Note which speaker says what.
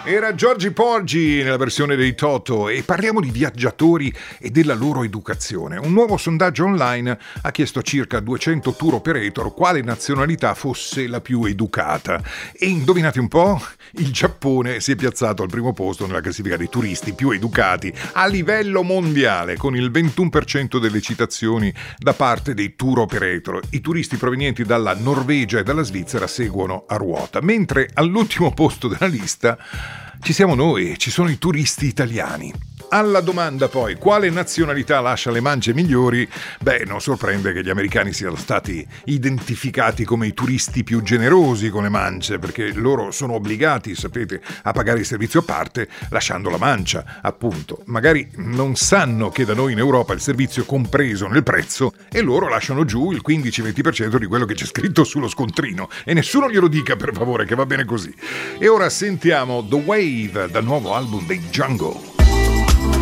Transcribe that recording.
Speaker 1: Era Giorgi Porgi nella versione dei Toto e parliamo di viaggiatori e della loro educazione. Un nuovo sondaggio online ha chiesto a circa 200 tour operator quale nazionalità fosse la più educata. E indovinate un po'? Il Giappone si è piazzato al primo posto nella classifica dei turisti più educati a livello mondiale, con il 21% delle citazioni da parte dei tour operator. I turisti provenienti dalla Norvegia e dalla Svizzera seguono a ruota, mentre all'ultimo posto della lista ci siamo noi, ci sono i turisti italiani. Alla domanda poi quale nazionalità lascia le mance migliori, non sorprende che gli americani siano stati identificati come i turisti più generosi con le mance, perché loro sono obbligati, sapete, a pagare il servizio a parte lasciando la mancia, appunto. Magari non sanno che da noi in Europa il servizio è compreso nel prezzo e loro lasciano giù il 15-20% di quello che c'è scritto sullo scontrino, e nessuno glielo dica per favore, che va bene così. E ora sentiamo The Wave dal nuovo album dei Jungle.